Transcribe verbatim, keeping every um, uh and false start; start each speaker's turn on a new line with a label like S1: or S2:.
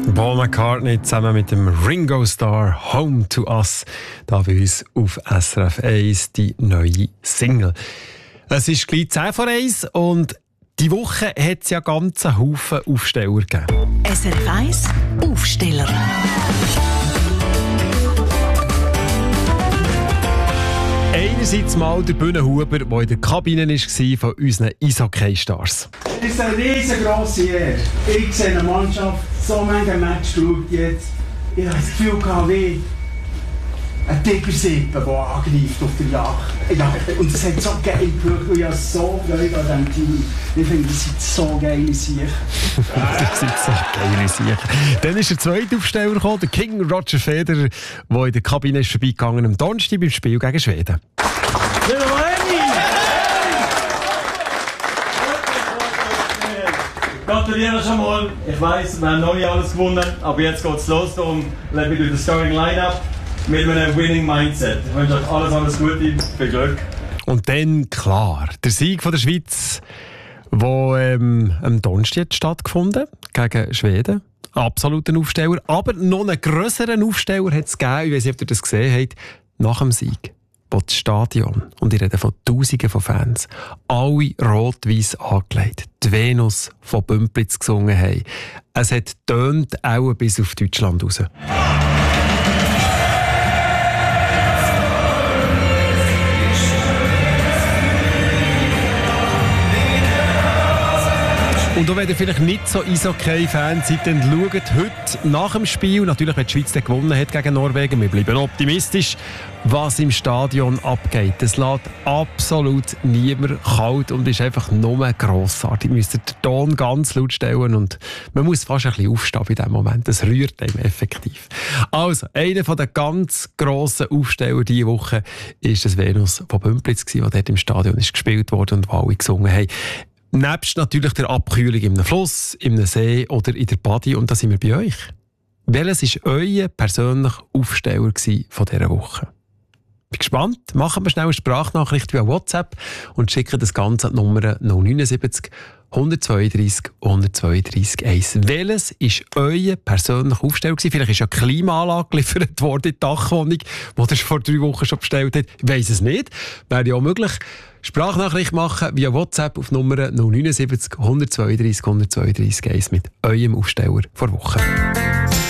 S1: Paul McCartney zusammen mit dem Ringo Starr «Home to Us». Da bei uns auf S R F eins die neue Single. Es ist gleich zehn vor eins und die Woche hat es ja ganz einen Haufen Aufsteller gegeben.
S2: S R F eins Aufsteller.
S1: Einerseits mal der Bühnenhuber, der in der Kabine war von unseren Eishockey-Stars.
S3: Es ist eine riesengroße Ehre. Ich sehe eine Mannschaft, so manche Match schaut jetzt. Ich habe das Gefühl gehabt, wie ein dicker Sippe, der angreift auf der Jagd. Ja, und es hat so geil gewirkt, und ich habe so Freude an diesem Team. Ich finde, das sind so geile Sicher.
S1: Das sind so geile Sicher. Dann ist der zweite Aufsteller gekommen, der King Roger Federer, der in der Kabine ist vorbeigegangen am Donnerstag beim Spiel gegen Schweden.
S4: Gratuliere schon mal. Ich weiss, wir haben noch nicht alles gewonnen, aber jetzt geht es los. Darum let me do the starting line-up mit einem winning Mindset. Ich wünsche euch alles, alles Gute, viel Glück.
S1: Und dann, klar, der Sieg von der Schweiz, der ähm, am Donnerstag stattgefunden gegen Schweden. Absoluter Aufsteller. Aber noch einen grösseren Aufsteller hat es gegeben, ich weiss nicht, ob ihr das gesehen habt, nach dem Sieg. Wo das Stadion, und ich rede von Tausenden von Fans, alle rot-weiss angelegt, die Venus von Bümplitz gesungen haben. Es hat tönt auch bis auf Deutschland raus. Und auch wenn ihr vielleicht nicht so Eishockey-Fans seid, dann schaut heute nach dem Spiel, natürlich wenn die Schweiz dann gewonnen hat gegen Norwegen, wir bleiben optimistisch, was im Stadion abgeht. Es lässt absolut niemand kalt und ist einfach nur grossartig. Ihr müsst den Ton ganz laut stellen und man muss fast ein bisschen aufstehen in diesem Moment. Das rührt einem effektiv. Also, einer der ganz grossen Aufsteller diese Woche ist das Venus von Bümplitz, das dort im Stadion ist gespielt wurde und wo alle gesungen haben. Nebst natürlich der Abkühlung in einem Fluss, in einem See oder in der Body. Und da sind wir bei euch. Welches war euer persönlicher Aufsteller von dieser Woche? Bin gespannt. Machen wir schnell eine Sprachnachricht via WhatsApp und schicken das Ganze an die Nummer null neun sieben null zwei drei null zwei drei eins. Welches war euer persönlicher Aufsteller? Vielleicht ist ja eine Klimaanlage geliefert worden in die Dachwohnung, die ihr vor drei Wochen schon bestellt habt. Ich weiss es nicht. Wäre ja auch möglich. Sprachnachricht machen via WhatsApp auf Nummer null neun sieben null zwei drei null zwei drei eins mit eurem Aufsteller vor Woche.